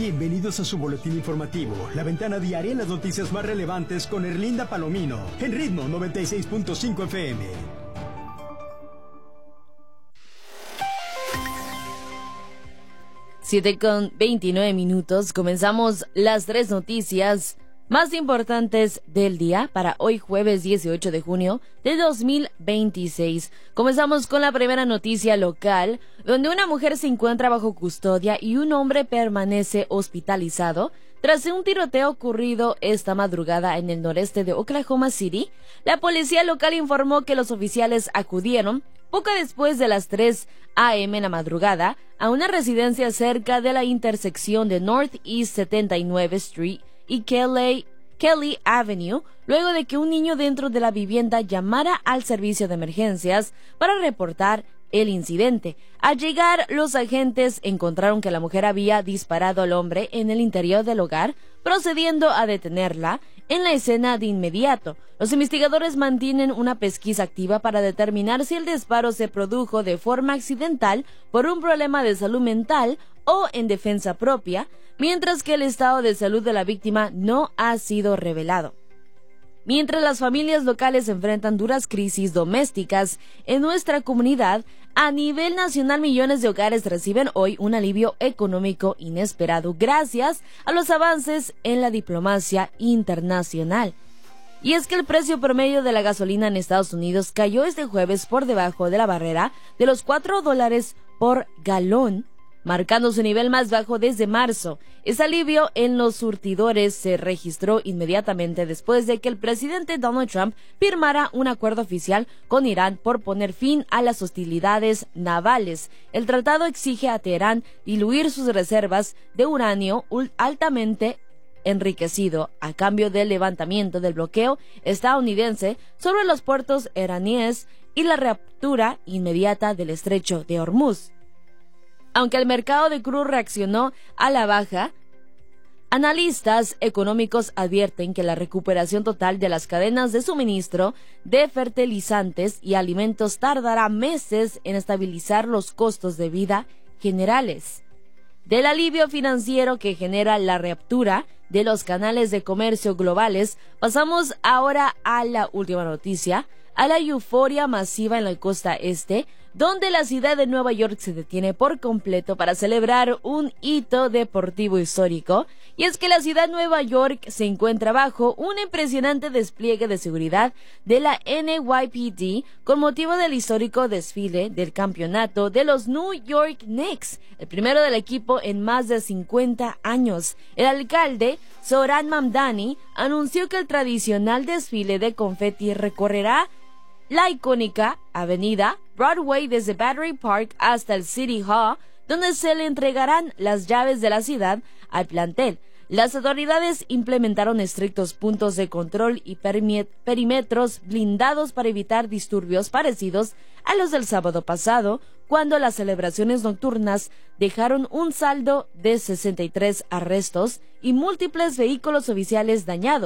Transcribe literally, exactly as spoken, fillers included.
Bienvenidos a su boletín informativo, la ventana diaria en las noticias más relevantes con Erlinda Palomino, en Ritmo noventa y seis punto cinco F M. siete con veintinueve minutos, comenzamos las tres noticias más importantes del día para hoy jueves dieciocho de junio de dos mil veintiséis. Comenzamos con la primera noticia local, donde una mujer se encuentra bajo custodia y un hombre permanece hospitalizado tras un tiroteo ocurrido esta madrugada en el noreste de Oklahoma City. La policía local informó que los oficiales acudieron poco después de las tres a eme en la madrugada a una residencia cerca de la intersección de Northeast setenta y nueve Street y Kelly, Kelly Avenue, luego de que un niño dentro de la vivienda llamara al servicio de emergencias para reportar el incidente. Al llegar, los agentes encontraron que la mujer había disparado al hombre en el interior del hogar, procediendo a detenerla en la escena de inmediato. Los investigadores mantienen una pesquisa activa para determinar si el disparo se produjo de forma accidental por un problema de salud mental o en defensa propia, mientras que el estado de salud de la víctima no ha sido revelado. Mientras las familias locales enfrentan duras crisis domésticas en nuestra comunidad, a nivel nacional millones de hogares reciben hoy un alivio económico inesperado gracias a los avances en la diplomacia internacional. Y es que el precio promedio de la gasolina en Estados Unidos cayó este jueves por debajo de la barrera de los cuatro dólares por galón, marcando su nivel más bajo desde marzo. Ese alivio en los surtidores se registró inmediatamente después de que el presidente Donald Trump firmara un acuerdo oficial con Irán por poner fin a las hostilidades navales. El tratado exige a Teherán diluir sus reservas de uranio altamente enriquecido a cambio del levantamiento del bloqueo estadounidense sobre los puertos iraníes y la reapertura inmediata del estrecho de Hormuz. Aunque el mercado de crudo reaccionó a la baja, analistas económicos advierten que la recuperación total de las cadenas de suministro de fertilizantes y alimentos tardará meses en estabilizar los costos de vida generales. Del alivio financiero que genera la reapertura de los canales de comercio globales, pasamos ahora a la última noticia, a la euforia masiva en la costa este, donde la ciudad de Nueva York se detiene por completo para celebrar un hito deportivo histórico. Y es que la ciudad de Nueva York se encuentra bajo un impresionante despliegue de seguridad de la N Y P D con motivo del histórico desfile del campeonato de los New York Knicks, el primero del equipo en más de cincuenta años. El alcalde, Zohran Mamdani, anunció que el tradicional desfile de confeti recorrerá la icónica avenida Broadway desde Battery Park hasta el City Hall, donde se le entregarán las llaves de la ciudad al plantel. Las autoridades implementaron estrictos puntos de control y perímetros blindados para evitar disturbios parecidos a los del sábado pasado, cuando las celebraciones nocturnas dejaron un saldo de sesenta y tres arrestos y múltiples vehículos oficiales dañados.